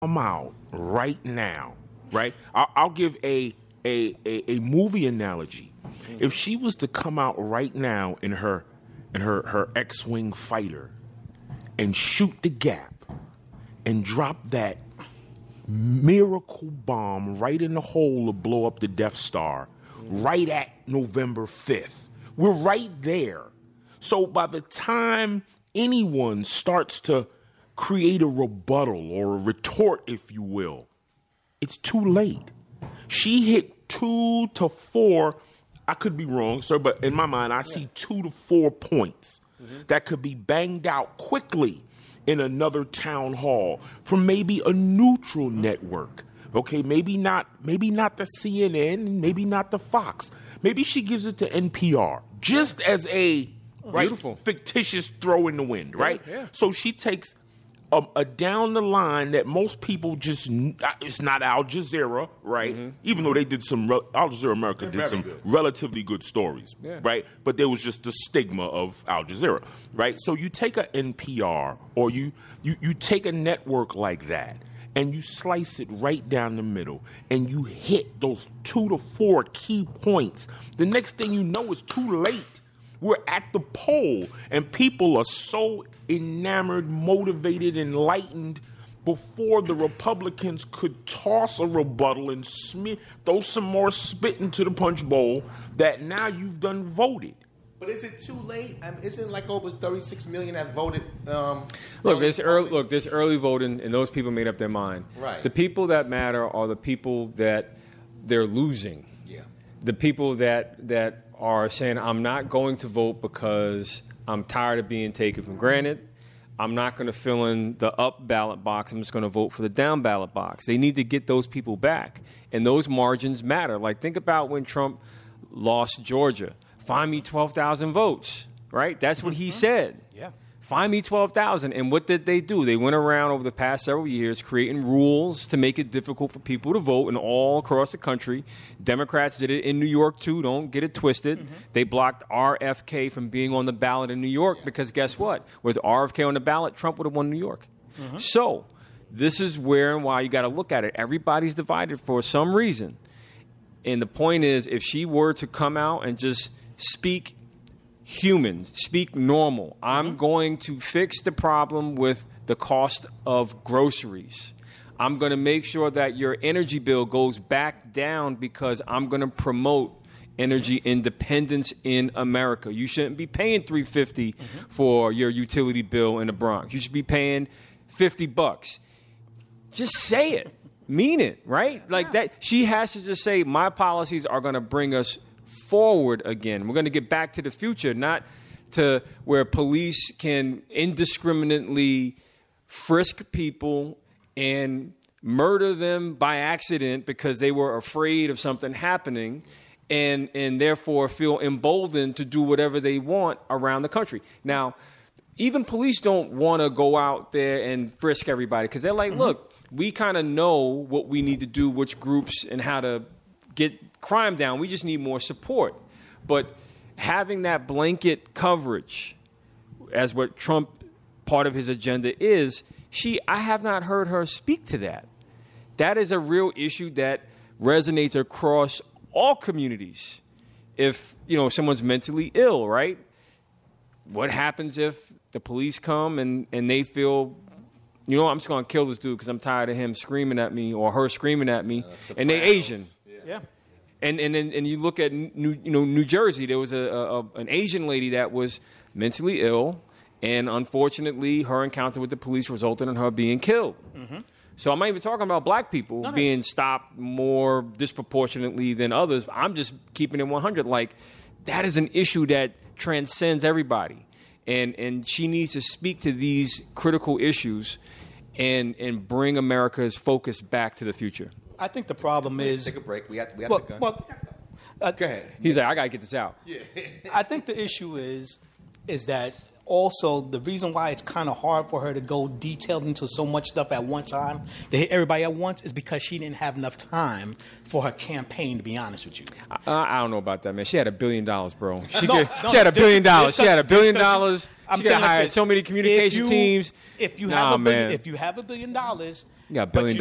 come out right now, right? I'll give a movie analogy. If she was to come out right now in her X-wing fighter and shoot the gap and drop that miracle bomb right in the hole to blow up the Death Star right at November 5th, we're right there. So by the time anyone starts to create a rebuttal or a retort, if you will, it's too late. She hit 2 to 4. I could be wrong, sir, but in my mind, I see 2 to 4 points that could be banged out quickly in another town hall from maybe a neutral network. Okay, maybe not the CNN, maybe not the Fox. Maybe she gives it to NPR just as a fictitious throw in the wind, right? Yeah. So she takes a down the line that most people just, it's not Al Jazeera, right? Even though they did Al Jazeera America did some relatively good stories, right? But there was just the stigma of Al Jazeera, right? So you take a NPR or you take a network like that and you slice it right down the middle and you hit those 2 to 4 key points. The next thing you know, it's too late. We're at the poll, and people are so enamored, motivated, enlightened before the Republicans could toss a rebuttal and throw some more spit into the punch bowl that now you've done voted. But is it too late? I mean, isn't it like over 36 million that voted? There's early voting, and those people made up their mind. Right. The people that matter are the people that they're losing. Yeah. The people that are saying, I'm not going to vote because I'm tired of being taken for granted. I'm not going to fill in the up ballot box. I'm just going to vote for the down ballot box. They need to get those people back. And those margins matter. Like, think about when Trump lost Georgia. Find me 12,000 votes, right? That's what he said. Yeah. Find me 12,000. And what did they do? They went around over the past several years creating rules to make it difficult for people to vote in all across the country. Democrats did it in New York, too. Don't get it twisted. They blocked RFK from being on the ballot in New York because guess what? With RFK on the ballot, Trump would have won New York. So this is where and why you got to look at it. Everybody's divided for some reason. And the point is, if she were to come out and just speak human, speak normal. I'm going to fix the problem with the cost of groceries. I'm going to make sure that your energy bill goes back down because I'm going to promote energy independence in America. You shouldn't be paying $350 for your utility bill in the Bronx. You should be paying $50. Just say it. Mean it, right? Like that. She has to just say, my policies are going to bring us forward again. We're going to get back to the future, not to where police can indiscriminately frisk people and murder them by accident because they were afraid of something happening and therefore feel emboldened to do whatever they want around the country. Now, even police don't want to go out there and frisk everybody because they're like, look, we kind of know what we need to do, which groups and how to get crime down. We just need more support. But having that blanket coverage as what Trump, part of his agenda is, I have not heard her speak to that. That is a real issue that resonates across all communities. If, someone's mentally ill, right? What happens if the police come and they feel, I'm just going to kill this dude because I'm tired of him screaming at me or her screaming at me, and they're Asian. Yeah. And you look at New Jersey. There was an Asian lady that was mentally ill, and unfortunately, her encounter with the police resulted in her being killed. So I'm not even talking about black people being stopped more disproportionately than others. I'm just keeping it 100. Like, that is an issue that transcends everybody, and she needs to speak to these critical issues and bring America's focus back to the future. I think the problem is... Take a break. We have to go. Go ahead. He's like, I got to get this out. I think the issue is that also the reason why it's kind of hard for her to go detailed into so much stuff at one time to hit everybody at once is because she didn't have enough time for her campaign, to be honest with you. I don't know about that, man. She had $1 billion, bro. She No, had $1 billion. She had $1 billion. I'm She telling got you like hired this. so many communication teams. If you Nah, have man. if you have $1 billion, You got $1 but billion